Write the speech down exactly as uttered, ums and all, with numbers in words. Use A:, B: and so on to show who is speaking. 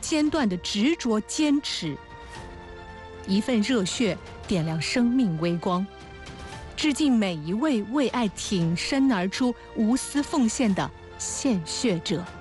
A: 间断的执着坚持，一份热血点亮生命微光。致敬每一位为爱挺身而出、无私奉献的献血者。